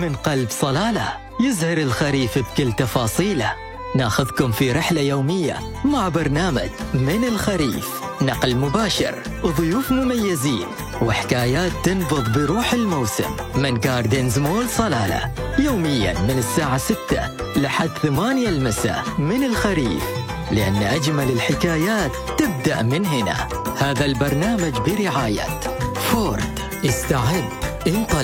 من قلب صلالة، يزهر الخريف بكل تفاصيله. ناخذكم في رحلة يومية مع برنامج من الخريف، نقل مباشر وضيوف مميزين وحكايات تنبض بروح الموسم من جاردنز مول صلالة، يوميا من الساعة 6 لحد 8 المساء. من الخريف، لأن أجمل الحكايات تبدأ من هنا. هذا البرنامج برعاية فورد. استعد، انطلق.